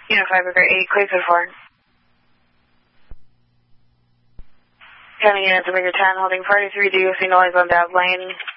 Unit 5, Booker 8, clear to 4. County unit to Bigger 10, holding 43 DOC noise on Dab Lane.